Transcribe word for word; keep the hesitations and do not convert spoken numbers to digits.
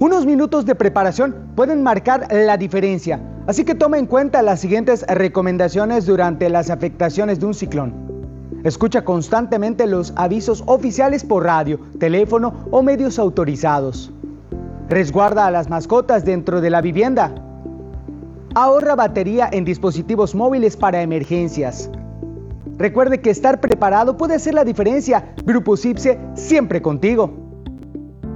Unos minutos de preparación pueden marcar la diferencia, así que toma en cuenta las siguientes recomendaciones durante las afectaciones de un ciclón. Escucha constantemente los avisos oficiales por radio, teléfono o medios autorizados. Resguarda a las mascotas dentro de la vivienda. Ahorra batería en dispositivos móviles para emergencias. Recuerde que estar preparado puede hacer la diferencia. Grupo CIPSE, siempre contigo.